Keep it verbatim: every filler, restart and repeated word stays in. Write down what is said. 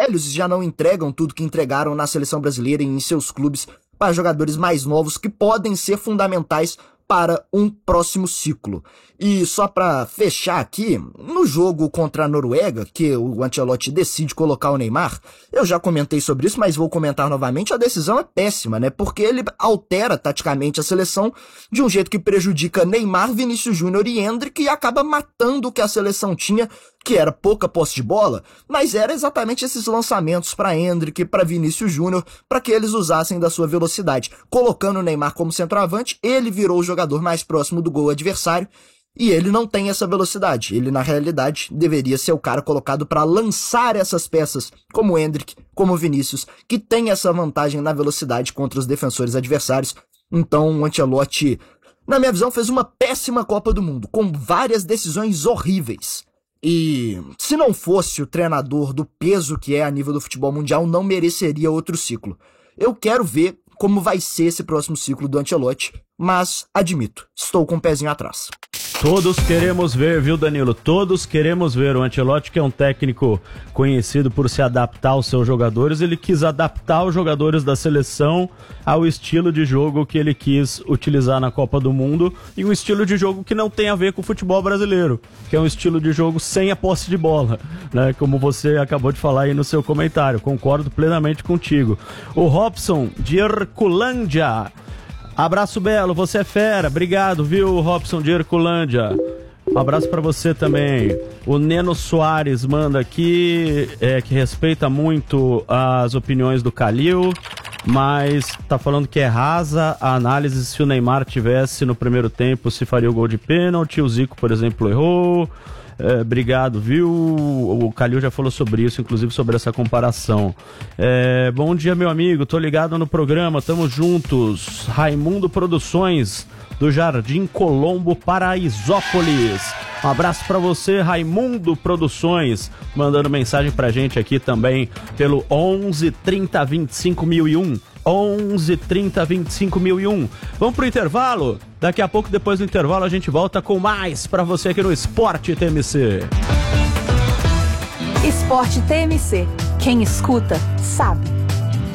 velhos já não entregam tudo que entregaram na seleção brasileira e em seus clubes para jogadores mais novos que podem ser fundamentais para um próximo ciclo. E só para fechar aqui, no jogo contra a Noruega, que o Ancelotti decide colocar o Neymar, eu já comentei sobre isso, mas vou comentar novamente, a decisão é péssima, né? Porque ele altera taticamente a seleção de um jeito que prejudica Neymar, Vinícius Júnior e Endrick e acaba matando o que a seleção tinha, que era pouca posse de bola, mas era exatamente esses lançamentos para Endrick, para Vinícius Júnior, para que eles usassem da sua velocidade. Colocando o Neymar como centroavante, ele virou o jogador mais próximo do gol adversário, e ele não tem essa velocidade. Ele, na realidade, deveria ser o cara colocado para lançar essas peças, como o Endrick, como o Vinícius, que tem essa vantagem na velocidade contra os defensores adversários. Então, o Ancelotti, na minha visão, fez uma péssima Copa do Mundo, com várias decisões horríveis. E se não fosse o treinador do peso que é a nível do futebol mundial, não mereceria outro ciclo. Eu quero ver como vai ser esse próximo ciclo do Ancelotti, mas admito, estou com o pezinho atrás. Todos queremos ver, viu, Danilo? Todos queremos ver. O Ancelotti, que é um técnico conhecido por se adaptar aos seus jogadores, ele quis adaptar os jogadores da seleção ao estilo de jogo que ele quis utilizar na Copa do Mundo, e um estilo de jogo que não tem a ver com o futebol brasileiro, que é um estilo de jogo sem a posse de bola, né? Como você acabou de falar aí no seu comentário. Concordo plenamente contigo. O Robson de Herculândia. Abraço, Belo, você é fera. Obrigado, viu, Robson de Herculândia. Um abraço pra você também. O Neno Soares manda aqui, é, que respeita muito as opiniões do Calil, mas tá falando que é rasa a análise se o Neymar tivesse no primeiro tempo, se faria o gol de pênalti. O Zico, por exemplo, errou. É, obrigado, viu? O Calil já falou sobre isso, inclusive sobre essa comparação. É, bom dia, meu amigo, tô ligado no programa, tamo juntos. Raimundo Produções, do Jardim Colombo, Paraisópolis. Um abraço pra você, Raimundo Produções, mandando mensagem pra gente aqui também pelo onze trinta vinte e cinco mil e um. onze trinta vinte e cinco mil e um. Vamos pro intervalo? Daqui a pouco, depois do intervalo, a gente volta com mais pra você aqui no Esporte T M C. Esporte T M C. Quem escuta, sabe.